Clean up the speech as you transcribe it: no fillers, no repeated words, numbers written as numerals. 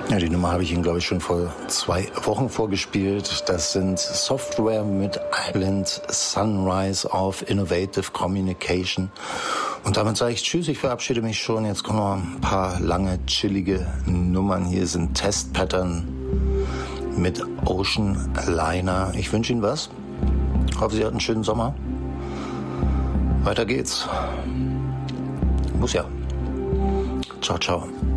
Ja, die Nummer habe ich Ihnen, glaube ich, schon vor 2 Wochen vorgespielt. Das sind Software mit Island Sunrise auf Innovative Communication. Und damit sage ich Tschüss, ich verabschiede mich schon. Jetzt kommen noch ein paar lange, chillige Nummern. Hier sind Test Pattern mit Ocean Liner. Ich wünsche Ihnen was. Hoffe, Sie hatten einen schönen Sommer. Weiter geht's. Muss ja. Ciao, ciao.